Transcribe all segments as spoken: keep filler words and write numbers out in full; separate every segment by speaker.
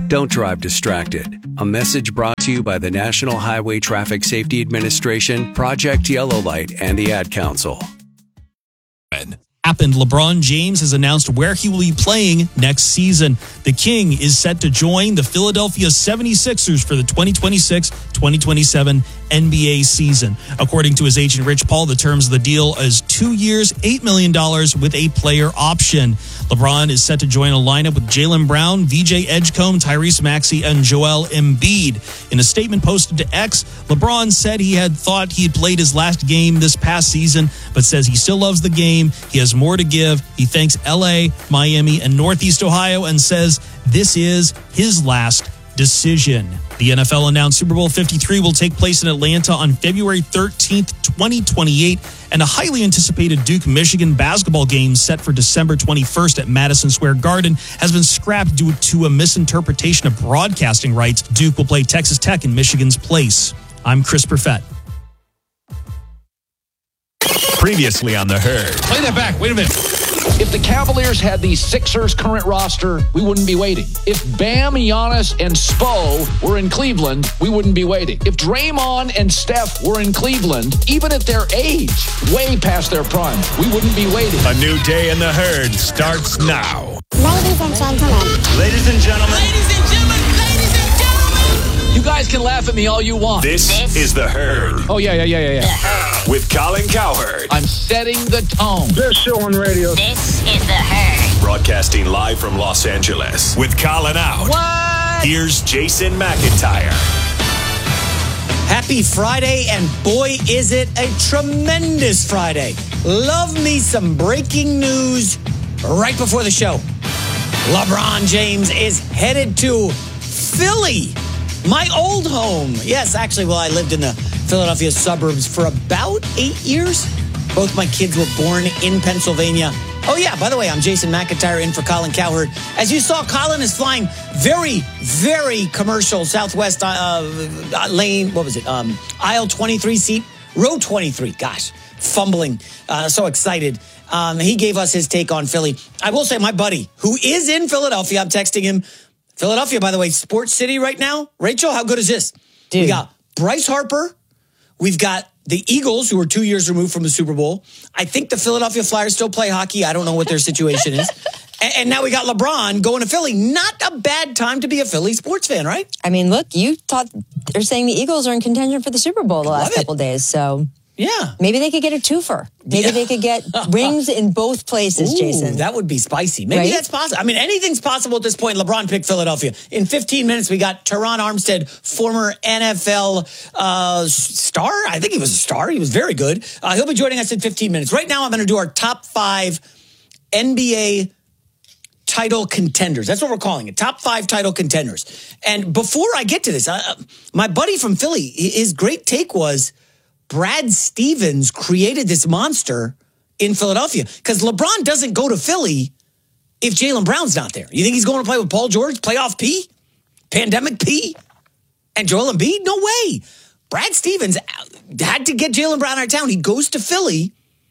Speaker 1: Don't drive distracted. A message brought to you by the National Highway Traffic Safety Administration, Project Yellow Light, and the Ad Council.
Speaker 2: Happened. LeBron James has announced where he will be playing next season. The King is set to join the Philadelphia seventy-sixers for the twenty twenty-six twenty twenty-seven N B A season. According to his agent, Rich Paul, the terms of the deal is two years, eight million dollars with a player option. LeBron is set to join a lineup with Jaylen Brown, V J Edgecombe, Tyrese Maxey, and Joel Embiid. In a statement posted to X, LeBron said he had thought he had played his last game this past season, but says he still loves the game. He has more to give. He thanks L A, Miami, and Northeast Ohio and says this is his last decision. The N F L announced Super Bowl fifty-three will take place in Atlanta on February thirteenth, twenty twenty-eight, and a highly anticipated Duke-Michigan basketball game set for December twenty-first at Madison Square Garden has been scrapped due to a misinterpretation of broadcasting rights. Duke will play Texas Tech in Michigan's place. I'm Chris Perfett.
Speaker 3: Previously on The Herd.
Speaker 4: Play that back. Wait a minute. If the Cavaliers had the Sixers' current roster, we wouldn't be waiting. If Bam, Giannis, and Spo were in Cleveland, we wouldn't be waiting. If Draymond and Steph were in Cleveland, even at their age, way past their prime, we wouldn't be waiting.
Speaker 3: A new day in The Herd starts now.
Speaker 5: Ladies and gentlemen.
Speaker 3: Ladies and gentlemen.
Speaker 6: Ladies and gentlemen. Ladies and gentlemen.
Speaker 4: You guys can laugh at me all you want.
Speaker 3: This, this is The Herd.
Speaker 4: Oh, yeah, yeah, yeah, yeah, yeah.
Speaker 3: With Colin Cowherd.
Speaker 4: I'm setting the tone.
Speaker 7: Best show on radio.
Speaker 6: This is The Herd.
Speaker 3: Broadcasting live from Los Angeles. With Colin out.
Speaker 4: What?
Speaker 3: Here's Jason McIntyre.
Speaker 8: Happy Friday, and boy, is it a tremendous Friday. Love me some breaking news right before the show. LeBron James is headed to Philly, my old home. Yes, actually, well, I lived in the Philadelphia suburbs for about eight years. Both my kids were born in Pennsylvania. Oh, yeah, by the way, I'm Jason McIntyre in for Colin Cowherd. As you saw, Colin is flying very, very commercial Southwest uh, lane, what was it, um, aisle twenty-three seat, row twenty-three. Gosh, fumbling, uh, so excited. Um, he gave us his take on Philly. I will say my buddy, who is in Philadelphia, I'm texting him. Philadelphia, by the way, sports city right now. Rachel, how good is this?
Speaker 9: Dude. We
Speaker 8: got Bryce Harper. We've got the Eagles, who are two years removed from the Super Bowl. I think the Philadelphia Flyers still play hockey. I don't know what their situation is. And, and now we got LeBron going to Philly. Not a bad time to be a Philly sports fan, right?
Speaker 9: I mean, look, you thought they're saying the Eagles are in contention for the Super Bowl the last couple days, so
Speaker 8: yeah,
Speaker 9: maybe they could get a twofer. Maybe
Speaker 8: yeah.
Speaker 9: they could get rings in both places.
Speaker 8: Ooh,
Speaker 9: Jason,
Speaker 8: that would be spicy. Maybe
Speaker 9: right?
Speaker 8: that's possible. I mean, anything's possible at this point. LeBron picked Philadelphia. In fifteen minutes, we got Teron Armstead, former N F L uh, star. I think he was a star. He was very good. Uh, he'll be joining us in fifteen minutes. Right now, I'm going to do our top five N B A title contenders. That's what we're calling it. Top five title contenders. And before I get to this, uh, my buddy from Philly, his great take was Brad Stevens created this monster in Philadelphia because LeBron doesn't go to Philly if Jaylen Brown's not there. You think he's going to play with Paul George, playoff P, pandemic P, and Joel Embiid? No way. Brad Stevens had to get Jaylen Brown out of town. He goes to Philly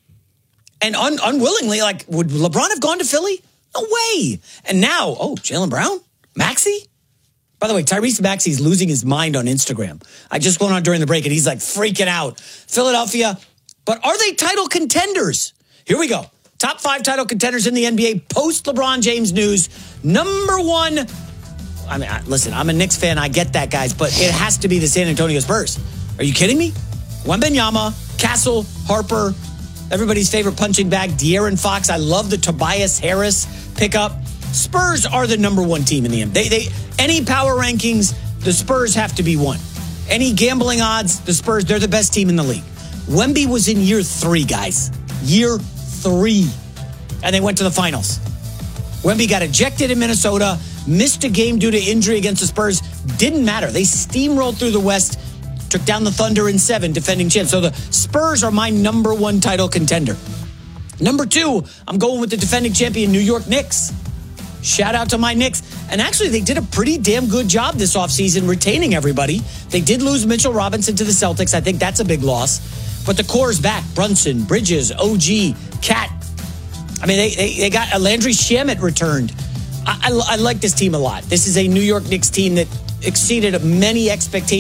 Speaker 8: and un- unwillingly, like, would LeBron have gone to Philly? No way. And now, oh, Jaylen Brown? Maxey? By the way, Tyrese Maxey's losing his mind on Instagram. I just went on during the break, and he's like freaking out. Philadelphia, but are they title contenders? Here we go. Top five title contenders in the N B A post LeBron James news. Number one, I mean, listen, I'm a Knicks fan. I get that, guys, but it has to be the San Antonio Spurs. Are you kidding me? Wembanyama, Castle, Harper, everybody's favorite punching bag, De'Aaron Fox. I love the Tobias Harris pickup. Spurs are the number one team in the N B A. They, they, any power rankings, the Spurs have to be one. Any gambling odds, the Spurs, they're the best team in the league. Wemby was in year three, guys. Year three. And they went to the finals. Wemby got ejected in Minnesota, missed a game due to injury against the Spurs. Didn't matter. They steamrolled through the West, took down the Thunder in seven, defending champs. So the Spurs are my number one title contender. Number two, I'm going with the defending champion New York Knicks. Shout out to my Knicks. And actually, they did a pretty damn good job this offseason retaining everybody. They did lose Mitchell Robinson to the Celtics. I think that's a big loss. But the core's back. Brunson, Bridges, O G, Cat. I mean, they, they, they got Landry Shamet returned. I, I, I like this team a lot. This is a New York Knicks team that exceeded many expectations.